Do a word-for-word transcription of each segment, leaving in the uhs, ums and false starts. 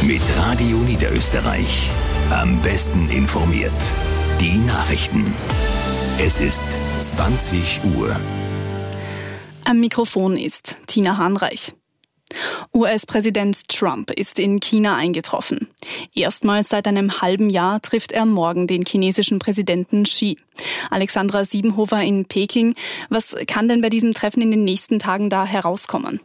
Mit Radio Niederösterreich. Am besten informiert. Die Nachrichten. Es ist zwanzig Uhr. Am Mikrofon ist Tina Hahnreich. U S-Präsident Trump ist in China eingetroffen. Erstmals seit einem halben Jahr trifft er morgen den chinesischen Präsidenten Xi. Alexandra Siebenhofer in Peking. Was kann denn bei diesem Treffen in den nächsten Tagen da herauskommen?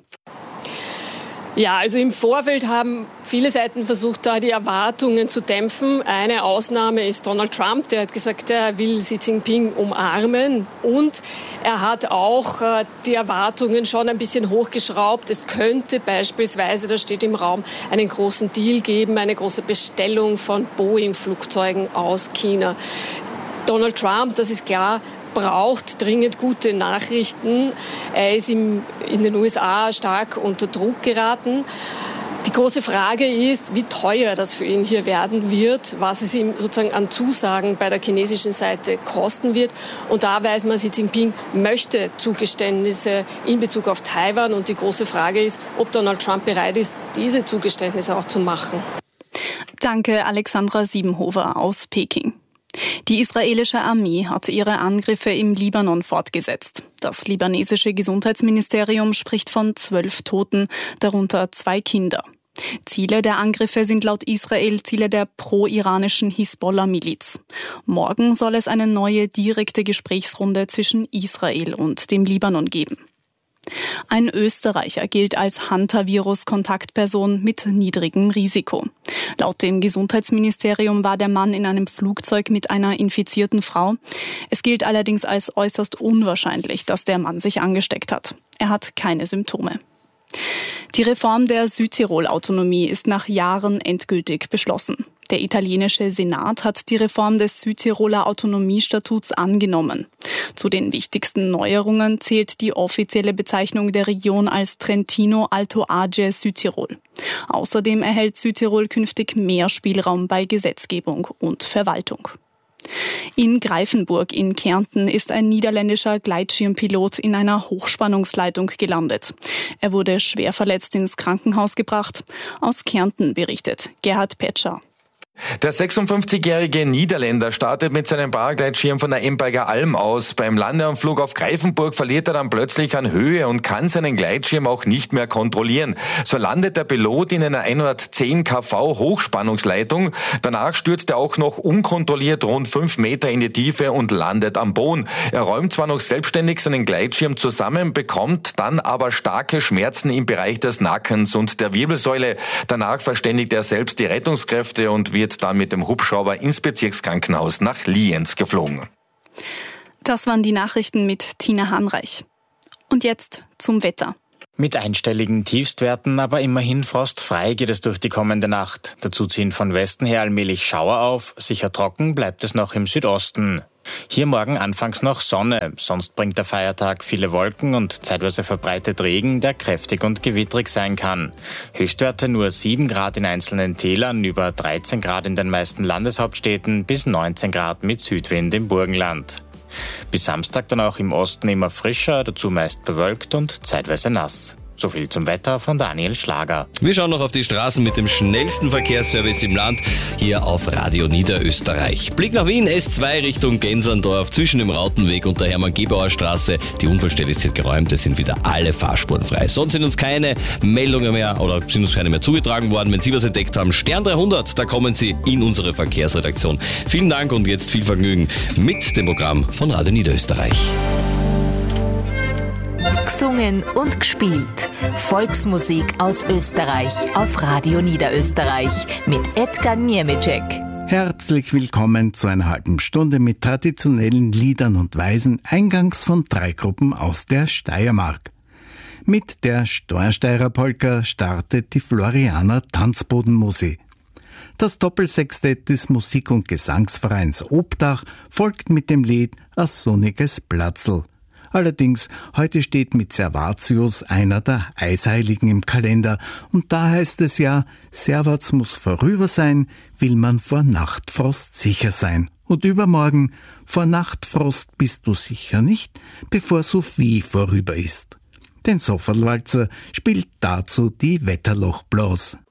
Ja, also im Vorfeld haben viele Seiten versucht, da die Erwartungen zu dämpfen. Eine Ausnahme ist Donald Trump, der hat gesagt, er will Xi Jinping umarmen. Und er hat auch äh, die Erwartungen schon ein bisschen hochgeschraubt. Es könnte beispielsweise, da steht im Raum, einen großen Deal geben, eine große Bestellung von Boeing-Flugzeugen aus China. Donald Trump, das ist klar, braucht dringend gute Nachrichten. Er ist im, in den U S A stark unter Druck geraten. Die große Frage ist, wie teuer das für ihn hier werden wird, was es ihm sozusagen an Zusagen bei der chinesischen Seite kosten wird. Und da weiß man, Xi Jinping möchte Zugeständnisse in Bezug auf Taiwan. Und die große Frage ist, ob Donald Trump bereit ist, diese Zugeständnisse auch zu machen. Danke, Alexandra Siebenhofer aus Peking. Die israelische Armee hat ihre Angriffe im Libanon fortgesetzt. Das libanesische Gesundheitsministerium spricht von zwölf Toten, darunter zwei Kinder. Ziele der Angriffe sind laut Israel Ziele der pro-iranischen Hisbollah-Miliz. Morgen soll es eine neue direkte Gesprächsrunde zwischen Israel und dem Libanon geben. Ein Österreicher gilt als Hantavirus-Kontaktperson mit niedrigem Risiko. Laut dem Gesundheitsministerium war der Mann in einem Flugzeug mit einer infizierten Frau. Es gilt allerdings als äußerst unwahrscheinlich, dass der Mann sich angesteckt hat. Er hat keine Symptome. Die Reform der Südtirol-Autonomie ist nach Jahren endgültig beschlossen. Der italienische Senat hat die Reform des Südtiroler Autonomiestatuts angenommen. Zu den wichtigsten Neuerungen zählt die offizielle Bezeichnung der Region als Trentino Alto Adige Südtirol. Außerdem erhält Südtirol künftig mehr Spielraum bei Gesetzgebung und Verwaltung. In Greifenburg in Kärnten ist ein niederländischer Gleitschirmpilot in einer Hochspannungsleitung gelandet. Er wurde schwer verletzt ins Krankenhaus gebracht. Aus Kärnten berichtet Gerhard Petscher. Der sechsundfünfzigjährige Niederländer startet mit seinem Paragleitschirm von der Emberger Alm aus. Beim Landeanflug auf Greifenburg verliert er dann plötzlich an Höhe und kann seinen Gleitschirm auch nicht mehr kontrollieren. So landet der Pilot in einer hundertzehn Kilovolt Hochspannungsleitung. Danach stürzt er auch noch unkontrolliert rund fünf Meter in die Tiefe und landet am Boden. Er räumt zwar noch selbstständig seinen Gleitschirm zusammen, bekommt dann aber starke Schmerzen im Bereich des Nackens und der Wirbelsäule. Danach verständigt er selbst die Rettungskräfte und wird dann mit dem Hubschrauber ins Bezirkskrankenhaus nach Lienz geflogen. Das waren die Nachrichten mit Tina Hahnreich. Und jetzt zum Wetter. Mit einstelligen Tiefstwerten, aber immerhin frostfrei geht es durch die kommende Nacht. Dazu ziehen von Westen her allmählich Schauer auf, sicher trocken bleibt es noch im Südosten. Hier morgen anfangs noch Sonne, sonst bringt der Feiertag viele Wolken und zeitweise verbreitet Regen, der kräftig und gewittrig sein kann. Höchstwerte nur sieben Grad in einzelnen Tälern, über dreizehn Grad in den meisten Landeshauptstädten bis neunzehn Grad mit Südwind im Burgenland. Bis Samstag dann auch im Osten immer frischer, dazu meist bewölkt und zeitweise nass. So viel zum Wetter von Daniel Schlager. Wir schauen noch auf die Straßen mit dem schnellsten Verkehrsservice im Land, hier auf Radio Niederösterreich. Blick nach Wien, S zwei Richtung Genserndorf, zwischen dem Rautenweg und der Hermann-Gebauer Straße. Die Unfallstelle ist jetzt geräumt, es sind wieder alle Fahrspuren frei. Sonst sind uns keine Meldungen mehr oder sind uns keine mehr zugetragen worden. Wenn Sie was entdeckt haben, Stern dreihundert, da kommen Sie in unsere Verkehrsredaktion. Vielen Dank und jetzt viel Vergnügen mit dem Programm von Radio Niederösterreich. Gesungen und gespielt. Volksmusik aus Österreich auf Radio Niederösterreich mit Edgar Niemeczek. Herzlich willkommen zu einer halben Stunde mit traditionellen Liedern und Weisen, eingangs von drei Gruppen aus der Steiermark. Mit der Stornsteirer Polka startet die Florianer Tanzbodenmusi. Das Doppelsextett des Musik- und Gesangsvereins Obdach folgt mit dem Lied A sonniges Platzl. Allerdings, heute steht mit Servatius einer der Eisheiligen im Kalender und da heißt es ja, Servats muss vorüber sein, will man vor Nachtfrost sicher sein. Und übermorgen, vor Nachtfrost bist du sicher nicht, bevor Sophie vorüber ist. Den Sofferlwalzer spielt dazu die Wetterlochblas.